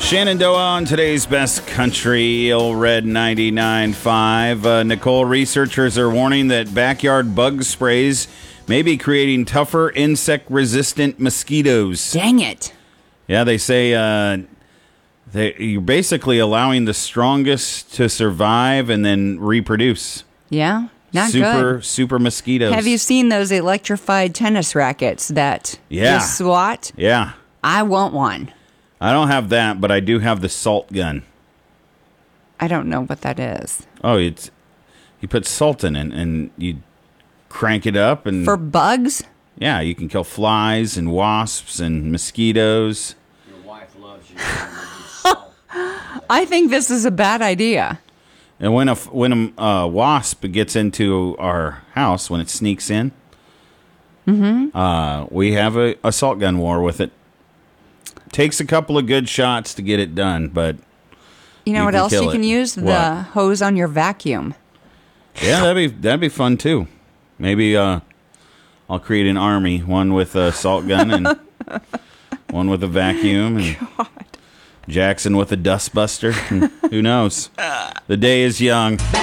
Shenandoah on today's best country, Ill Red 99.5. Nicole, researchers are warning that backyard bug sprays may be creating tougher insect-resistant mosquitoes. Dang it. Yeah, they say you're basically allowing the strongest to survive and then reproduce. Yeah, not good. Super mosquitoes. Have you seen those electrified tennis rackets that you swat? Yeah. I want one. I don't have that, but I do have the salt gun. I don't know what that is. Oh, you put salt in it and you crank it up and for bugs? Yeah, you can kill flies and wasps and mosquitoes. Your wife loves you. I think this is a bad idea. And when a wasp gets into our house, when it sneaks in, we have a salt gun war with it. Takes a couple of good shots to get it done, but you know what else you can use? The hose on your vacuum. Yeah, that'd be fun too. Maybe I'll create an army, one with a salt gun and one with a vacuum, and Jackson with a dustbuster. Who knows? The day is young.